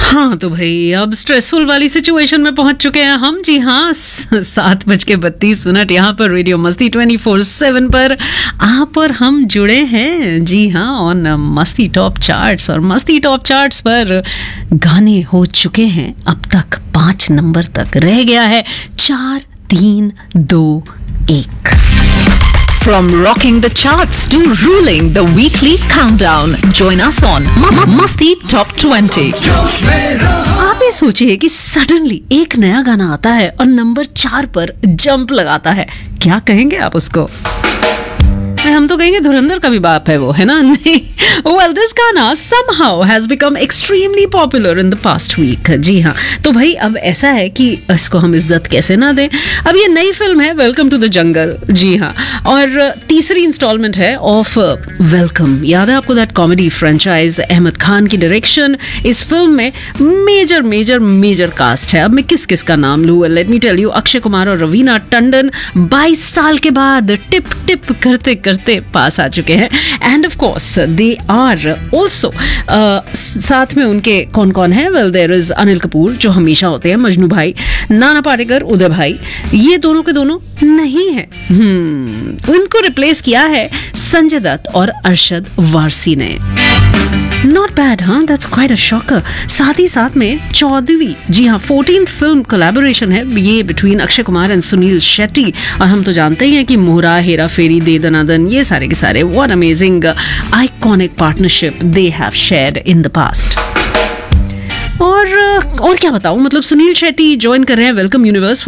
हाँ तो भाई अब स्ट्रेसफुल वाली सिचुएशन में पहुंच चुके हैं हम। जी हाँ, 7:32 यहाँ पर रेडियो मस्ती 24/7 पर आप और हम जुड़े हैं। जी हाँ, ऑन मस्ती टॉप चार्ट्स। और मस्ती टॉप चार्ट्स पर गाने हो चुके हैं अब तक 5 नंबर तक, रह गया है 4, 3, 2, 1। From rocking the charts to ruling the weekly countdown, join us on Masti Top 20. आप ये सोचिए कि सडनली एक नया गाना आता है और नंबर 4 पर जंप लगाता है, क्या कहेंगे आप उसको? हम तो कहेंगे धुरंधर का भी बाप है वो, है ना? नहीं। Well, this गाना somehow has become extremely popular in the past week. जी हाँ, तो भाई अब ऐसा है कि इसको हम इज्जत कैसे ना दें। अब ये नई फिल्म है वेलकम टू द जंगल। जी हाँ, और तीसरी इंस्टॉलमेंट है ऑफ वेलकम। याद है आपको that comedy franchise? Ahmad Khan की डायरेक्शन। इस फिल्म में मेजर मेजर मेजर कास्ट है। अब मैं किस किस का नाम लूँ? Let me tell you, Akshay Kumar और रवीना टंडन 22 साल के बाद टिप टिप करते करते पास आ चुके हैं। End of course they are also, साथ में उनके कौन कौन है? Well, there is Anil Kapoor जो हमेशा होते हैं, मजनू भाई, नाना पाटेकर, उदय भाई। ये दोनों के दोनों नहीं है। उनको रिप्लेस किया है संजय दत्त और अरशद वारसी ने। नॉट बैड, हाँ, दैट्स क्वाइट अ शॉकर। साथ ही साथ में 14वीं, जी हाँ, 14th फिल्म कोलैबोरेशन है ये बिटवीन अक्षय कुमार एंड सुनील शेट्टी। और हम तो जानते ही हैं कि मोहरा, हेरा फेरी, दे दनादन, ये सारे के सारे what amazing iconic partnership they have shared in the past. और क्या बताऊं, मतलब सुनील शेट्टी ज्वाइन कर रहे हैं वेलकम यूनिवर्स